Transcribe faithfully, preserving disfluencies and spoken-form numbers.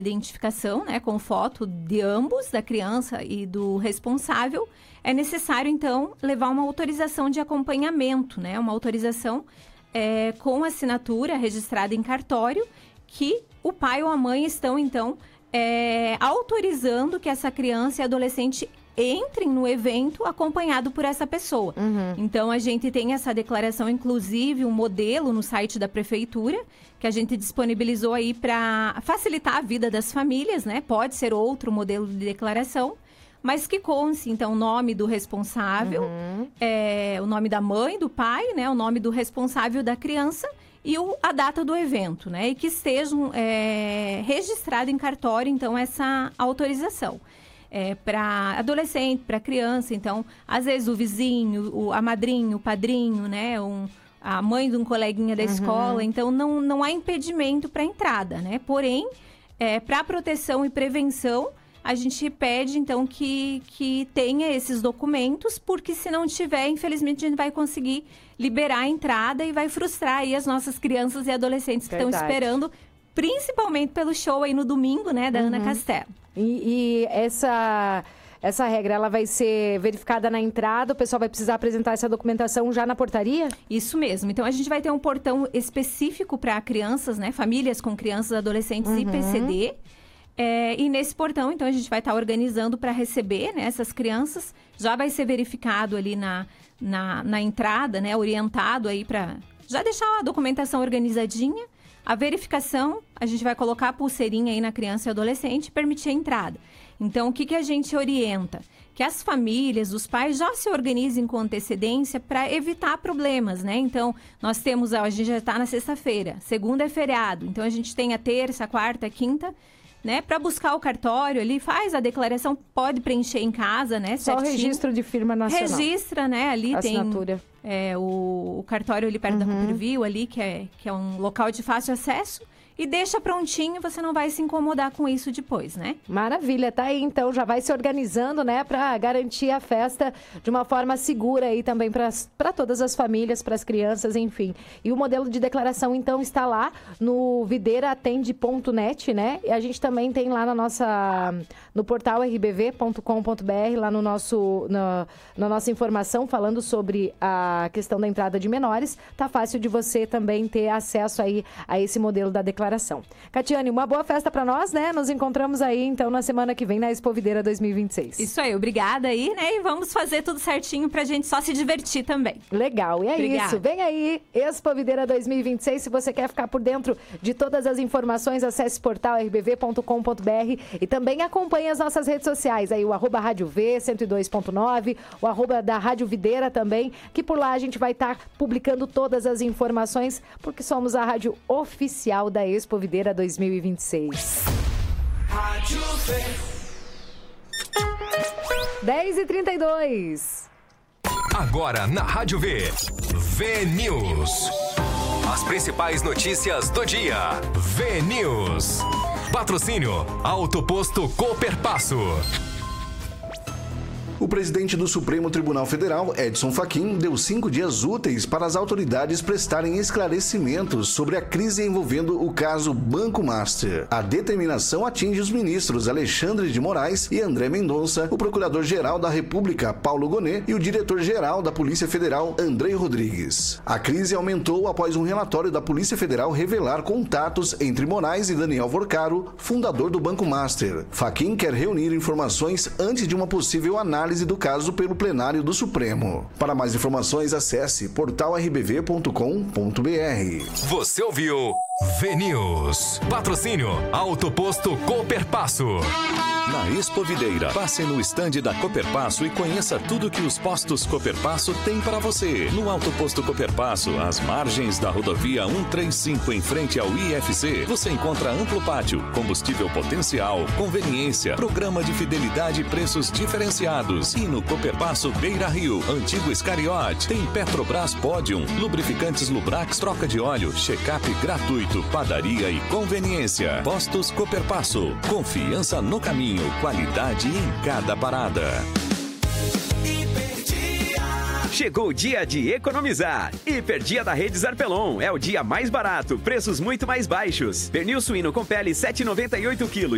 identificação, né, com foto de ambos, da criança e do responsável, é necessário, então, levar uma autorização de acompanhamento, né, uma autorização é, com assinatura registrada em cartório, que o pai ou a mãe estão, então, é, autorizando que essa criança e adolescente entrem no evento acompanhado por essa pessoa. Uhum. Então, a gente tem essa declaração, inclusive, um modelo no site da prefeitura, que a gente disponibilizou aí para facilitar a vida das famílias, né? Pode ser outro modelo de declaração, mas que conste, então, o nome do responsável, uhum. é, o nome da mãe, do pai, né? O nome do responsável da criança e o, a data do evento, né? E que estejam é, registrado em cartório, então, essa autorização. É, para adolescente, para criança, então, às vezes o vizinho, o, a madrinha, o padrinho, né, um, a mãe de um coleguinha da uhum. escola, então não, não há impedimento para entrada, né? Porém, é, para proteção e prevenção, a gente pede, então, que, que tenha esses documentos, porque se não tiver, infelizmente, a gente vai conseguir liberar a entrada e vai frustrar aí as nossas crianças e adolescentes que estão esperando, principalmente pelo show aí no domingo, né, da uhum. Ana Castelo. E, e essa, essa regra, ela vai ser verificada na entrada? O pessoal vai precisar apresentar essa documentação já na portaria? Isso mesmo. Então, a gente vai ter um portão específico para crianças, né? Famílias com crianças, adolescentes uhum. e P C D. É, e nesse portão, então, a gente vai estar organizando para receber, né, essas crianças. Já vai ser verificado ali na, na, na entrada, né? Orientado aí para já deixar a documentação organizadinha. A verificação, a gente vai colocar a pulseirinha aí na criança e adolescente e permitir a entrada. Então, o que, que a gente orienta? Que as famílias, os pais já se organizem com antecedência para evitar problemas, né? Então, nós temos, a gente já está na sexta-feira, segunda é feriado, então a gente tem a terça, a quarta, a quinta, né? Para buscar o cartório ali, faz a declaração, pode preencher em casa, né? Só o registro de firma nacional. Registra, né? Ali assinatura. Tem é, o, o cartório ali perto uhum. da Cooperville, ali, que é, que é um local de fácil acesso. E deixa prontinho, você não vai se incomodar com isso depois, né? Maravilha, tá aí então, já vai se organizando, né, para garantir a festa de uma forma segura aí também para todas as famílias, para as crianças, enfim. E o modelo de declaração então está lá no videira atende ponto net, né? E a gente também tem lá na nossa, no portal r b v ponto com ponto b r, lá no nosso, na, na nossa informação falando sobre a questão da entrada de menores. Tá fácil de você também ter acesso aí a esse modelo da declaração. Catiane, uma boa festa para nós, né? Nos encontramos aí, então, na semana que vem na Expo Videira dois mil e vinte e seis. Isso aí, obrigada aí, né? E vamos fazer tudo certinho pra gente só se divertir também. Legal, e é obrigada. Isso. Vem aí, Expo Videira dois mil e vinte e seis. Se você quer ficar por dentro de todas as informações, acesse o portal r b v ponto com ponto b r e também acompanhe as nossas redes sociais, aí o arroba Rádio V cento e dois ponto nove, o arroba da Rádio Videira também, que por lá a gente vai estar publicando todas as informações, porque somos a rádio oficial da Expo Videira dois mil e vinte e seis. Rádio V. dez e trinta e dois. Agora na Rádio V. V News. As principais notícias do dia. V News. Patrocínio Auto Posto Cooperpasso. O presidente do Supremo Tribunal Federal, Edson Fachin, deu cinco dias úteis para as autoridades prestarem esclarecimentos sobre a crise envolvendo o caso Banco Master. A determinação atinge os ministros Alexandre de Moraes e André Mendonça, o procurador-geral da República, Paulo Gonet, e o diretor-geral da Polícia Federal, Andrei Rodrigues. A crise aumentou após um relatório da Polícia Federal revelar contatos entre Moraes e Daniel Vorcaro, fundador do Banco Master. Fachin quer reunir informações antes de uma possível análise do caso pelo plenário do Supremo. Para mais informações, acesse portal r b v ponto com ponto b r. Você ouviu V News. Patrocínio Auto Posto Cooperpasso. Na Expo Videira, passe no estande da Cooperpasso e conheça tudo que os postos Cooperpasso têm para você. No Auto Posto Cooperpasso, às margens da rodovia cento e trinta e cinco, em frente ao I F C, você encontra amplo pátio, combustível potencial, conveniência, programa de fidelidade e preços diferenciados. E no Cooperpasso Beira Rio, antigo Escariote, tem Petrobras Podium, lubrificantes Lubrax, troca de óleo, check-up gratuito, padaria e conveniência. Postos Cooperpasso, confiança no caminho, qualidade em cada parada. Chegou o dia de economizar. Hiperdia da Rede Zarpelon. É o dia mais barato, preços muito mais baixos. Pernil suíno com pele sete reais e noventa e oito centavos.